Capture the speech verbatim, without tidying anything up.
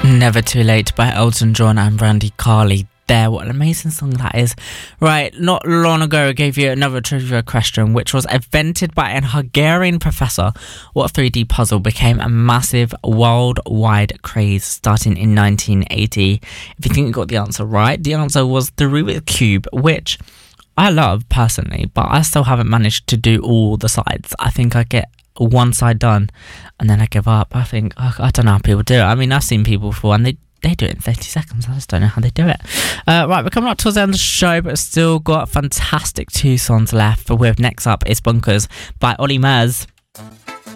Never Too Late by Elton John and Brandy Carly. There, what an amazing song that is. Right, not long ago I gave you another trivia question, which was invented by an Hungarian professor. What three D puzzle became a massive worldwide craze starting in nineteen eighty? If you think you got the answer right, the answer was the Rubik's Cube, which I love personally, but I still haven't managed to do all the sides. I think I get one side done and then I give up. I think, oh, I don't know how people do it. I mean, I've seen people before and they They do it in thirty seconds. I just don't know how they do it. Uh, right, we're coming up towards the end of the show, but still got fantastic two songs left. With next up is Bunkers by Ollie Murs.